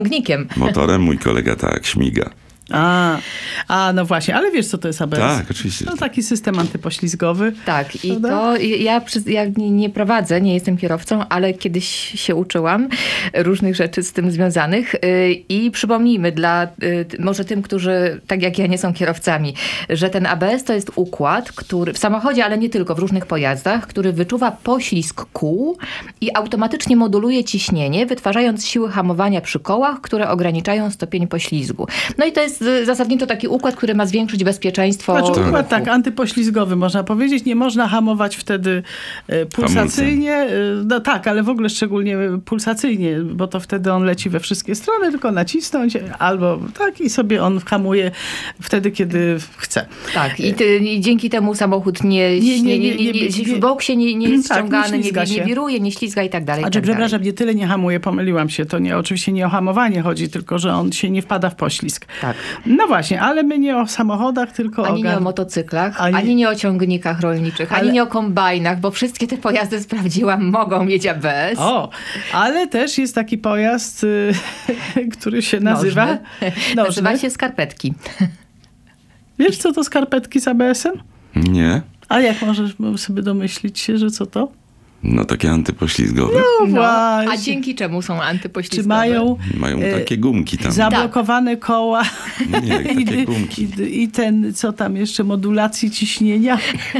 ciągnikiem. Motorem mój kolega tak śmiga. No właśnie, ale wiesz, co to jest ABS? Tak, oczywiście. To taki system antypoślizgowy. Tak, i prawda? to ja nie prowadzę, nie jestem kierowcą, ale kiedyś się uczyłam różnych rzeczy z tym związanych i przypomnijmy może tym, którzy tak jak ja nie są kierowcami, że ten ABS to jest układ, który w samochodzie, ale nie tylko, w różnych pojazdach, który wyczuwa poślizg kół i automatycznie moduluje ciśnienie, wytwarzając siły hamowania przy kołach, które ograniczają stopień poślizgu. No i to jest zasadniczo taki układ, który ma zwiększyć bezpieczeństwo Znaczy układ ruchu. antypoślizgowy można powiedzieć. Nie można hamować wtedy pulsacyjnie. No tak, ale w ogóle szczególnie pulsacyjnie, bo to wtedy on leci we wszystkie strony, tylko nacisnąć albo tak i sobie on hamuje wtedy, kiedy chce. Tak, i dzięki temu samochód w bok się nie jest ściągany, nie wiruje, nie ślizga i tak dalej. Przepraszam, nie tyle nie hamuje, pomyliłam się. To oczywiście nie o hamowanie chodzi, tylko że on się nie wpada w poślizg. Tak. No właśnie, ale my nie o samochodach, tylko ani nie o motocyklach, ani nie o ciągnikach rolniczych, ani nie o kombajnach, bo wszystkie te pojazdy sprawdziłam, mogą mieć ABS. Ale też jest taki pojazd, który się nazywa... Nożny. Nazywa się skarpetki. Wiesz, co to skarpetki z ABS-em? Nie. A jak możesz sobie domyślić się, że co to? No takie antypoślizgowe. No właśnie. A dzięki czemu są antypoślizgowe? Czy mają takie gumki tam. zablokowane koła Nie, takie gumki. i ten, co tam jeszcze, modulacji ciśnienia?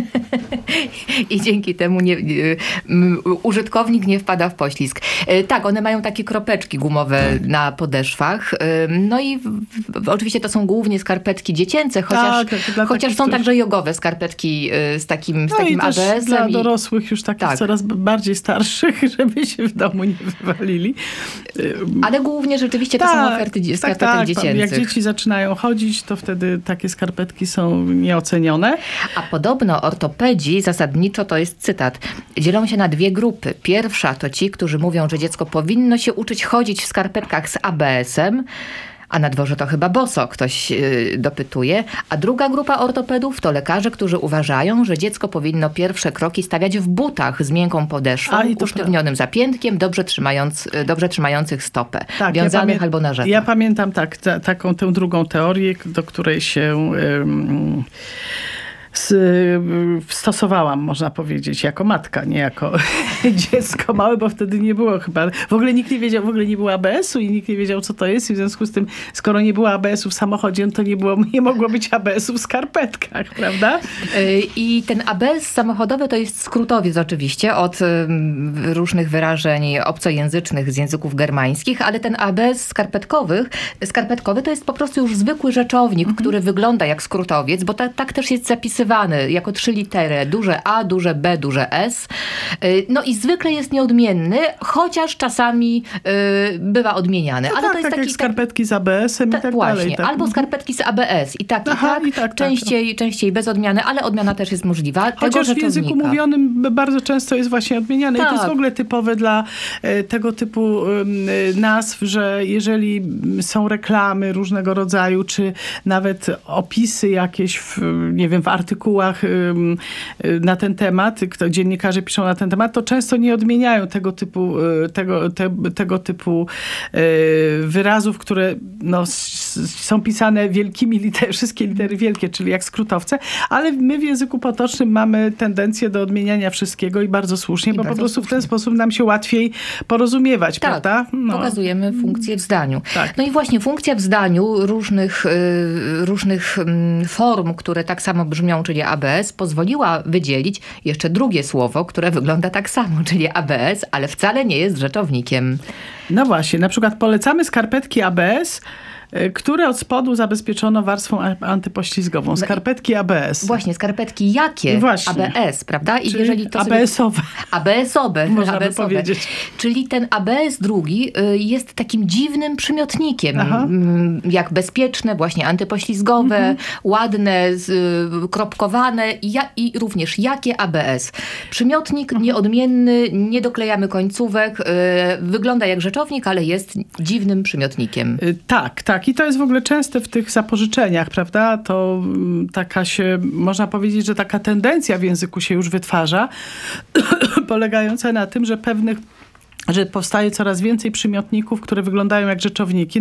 I dzięki temu użytkownik nie wpada w poślizg. Tak, one mają takie kropeczki gumowe na podeszwach. No i oczywiście to są głównie skarpetki dziecięce, chociaż są także jogowe skarpetki z takim ABS-em. Dla dorosłych już takich coraz bardziej starszych, żeby się w domu nie wywalili. Ale głównie rzeczywiście to są oferty skarpetek dziecięcych. Jak dzieci zaczynają chodzić, to wtedy takie skarpetki są nieocenione. A podobno ortopedzi, zasadniczo to jest cytat, dzielą się na dwie grupy. Pierwsza to ci, którzy mówią, że dziecko powinno się uczyć chodzić w skarpetkach z ABS-em, a na dworze to chyba boso, ktoś dopytuje. A druga grupa ortopedów to lekarze, którzy uważają, że dziecko powinno pierwsze kroki stawiać w butach z miękką podeszwą, usztywnionym zapiętkiem, dobrze trzymających stopę, wiązanych albo na rzepach. Ja pamiętam tę drugą teorię, do której się... stosowałam, można powiedzieć, jako matka, nie jako dziecko małe, bo wtedy nie było chyba, w ogóle nikt nie wiedział, w ogóle nie było ABS-u i nikt nie wiedział, co to jest i w związku z tym, skoro nie było ABS-u w samochodzie, to nie mogło być ABS-u w skarpetkach, prawda? I ten ABS samochodowy to jest skrótowiec oczywiście od różnych wyrażeń obcojęzycznych z języków germańskich, ale ten ABS skarpetkowy to jest po prostu już zwykły rzeczownik, który wygląda jak skrótowiec, bo tak też jest zapisywany jako 3 litery, duże A, duże B, duże S. No i zwykle jest nieodmienny, chociaż czasami bywa odmieniany. No ale to jest tak taki, jak skarpetki z ABS-em i tak właśnie, dalej. Tak. Albo skarpetki z ABS i tak. Częściej bez odmiany, ale odmiana też jest możliwa. Chociaż w języku mówionym bardzo często jest właśnie odmieniane. Tak. I to jest w ogóle typowe dla tego typu nazw, że jeżeli są reklamy różnego rodzaju, czy nawet opisy jakieś w artykułach na ten temat, dziennikarze piszą na ten temat, to często nie odmieniają tego typu wyrazów, które są pisane wielkimi literami, wszystkie litery wielkie, czyli jak skrótowce, ale my w języku potocznym mamy tendencję do odmieniania wszystkiego i bardzo słusznie, bo po prostu w ten sposób nam się łatwiej porozumiewać, prawda? Pokazujemy funkcję w zdaniu. Tak. No i właśnie funkcja w zdaniu różnych form, które tak samo brzmią, czyli ABS, pozwoliła wydzielić jeszcze drugie słowo, które wygląda tak samo, czyli ABS, ale wcale nie jest rzeczownikiem. No właśnie, na przykład polecamy skarpetki ABS, które od spodu zabezpieczono warstwą antypoślizgową. Skarpetki ABS. Właśnie, skarpetki jakie? Właśnie. ABS, prawda? I jeżeli to ABS-owe. ABS-owe. Można by powiedzieć. Czyli ten ABS drugi jest takim dziwnym przymiotnikiem. Jak bezpieczne, właśnie antypoślizgowe, ładne, kropkowane i również jakie ABS. Przymiotnik nieodmienny, nie doklejamy końcówek, wygląda jak rzeczownik, ale jest dziwnym przymiotnikiem. Tak. I to jest w ogóle częste w tych zapożyczeniach, prawda? To można powiedzieć, że taka tendencja w języku się już wytwarza, polegająca na tym, że pewnych że powstaje coraz więcej przymiotników, które wyglądają jak rzeczowniki.